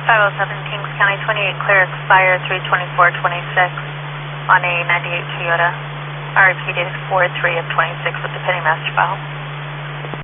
507 Kings County 28 clear, expire 32426 on a 98 Toyota. RIP dated 4-3 of 26 with the pending master file.